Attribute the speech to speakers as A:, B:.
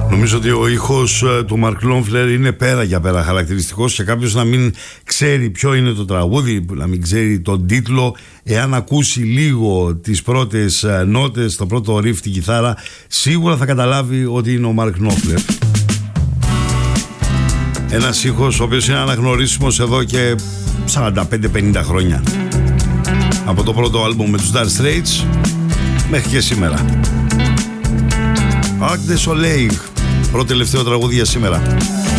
A: Νομίζω ότι ο ήχος του Mark Knopfler είναι πέρα για πέρα χαρακτηριστικός, και κάποιος να μην ξέρει ποιο είναι το τραγούδι, να μην ξέρει τον τίτλο, εάν ακούσει λίγο τις πρώτες νότες, το πρώτο riff, την κιθάρα, σίγουρα θα καταλάβει ότι είναι ο Mark Knopfler. Ένας ήχος ο οποίος είναι αναγνωρίσιμος εδώ και 45-50 χρόνια. Από το πρώτο άλμπουμ με τους Dire Straits μέχρι και σήμερα. Arc de Soleil, πρώτο τελευταίο τραγούδι για σήμερα.